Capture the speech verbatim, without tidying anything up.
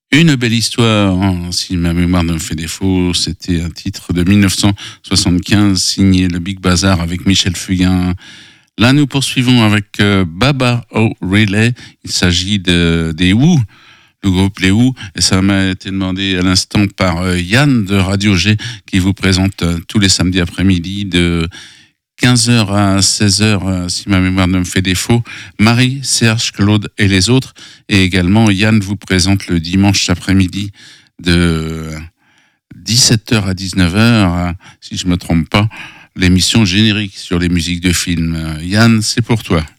Une belle histoire, hein, si ma mémoire ne me fait défaut, c'était un titre de mille neuf cent soixante-quinze signé Le Big Bazar avec Michel Fugain. Là, nous poursuivons avec euh, Baba O'Reilly. Il s'agit de, des Who, le groupe Les Who, et ça m'a été demandé à l'instant par euh, Yann de Radio G qui vous présente euh, tous les samedis après-midi de quinze heures à seize heures, euh, si ma mémoire ne me fait défaut, Marie, Serge, Claude et les autres. Et également, Yann vous présente le dimanche après-midi de dix-sept heures à dix-neuf heures, euh, si je ne me trompe pas, l'émission générique sur les musiques de films. Euh, Yann, c'est pour toi.